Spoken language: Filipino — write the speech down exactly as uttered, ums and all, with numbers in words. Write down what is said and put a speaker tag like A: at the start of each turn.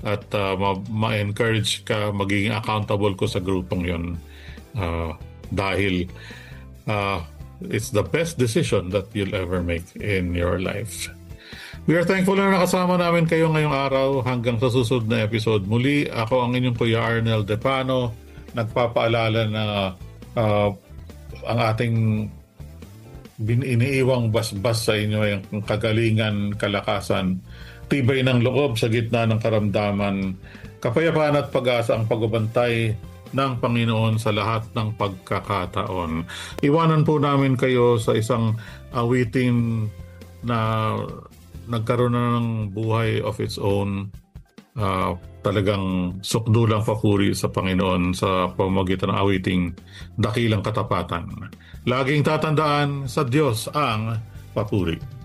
A: at uh, ma- ma-encourage ka, magiging accountable ko sa grupong yon. Uh, dahil uh, it's the best decision that you'll ever make in your life. We are thankful na nakasama namin kayo ngayong araw. Hanggang sa susunod na episode muli, ako ang inyong Kuya Arnel Depano, nagpapaalala na uh, ang ating bin- iniiwang basbas sa inyo ay ang kagalingan, kalakasan, tibay ng loob sa gitna ng karamdaman, kapayapaan at pag-asa ang pagbabantay ng Panginoon sa lahat ng pagkakataon. Iwanan po namin kayo sa isang awitin na nagkaroon na ng buhay of its own. Uh, talagang sukdulang papuri sa Panginoon sa pamamagitan ng awiting Dakilang Katapatan. Laging tatandaan, sa Diyos ang papuri.